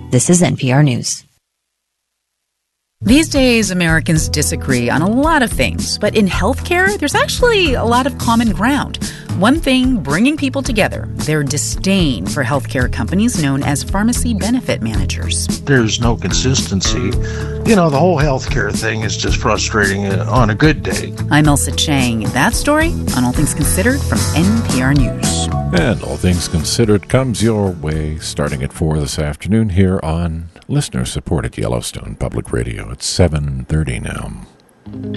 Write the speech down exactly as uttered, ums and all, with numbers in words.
This is N P R News. These days, Americans disagree on a lot of things, but in healthcare, there's actually a lot of common ground. One thing bringing people together, their disdain for healthcare companies known as pharmacy benefit managers. There's no consistency. You know, the whole healthcare thing is just frustrating on a good day. I'm Elsa Chang. That story on All Things Considered from N P R News. And All Things Considered comes your way starting at four this afternoon here on listener-supported Yellowstone Public Radio. It's seven thirty now.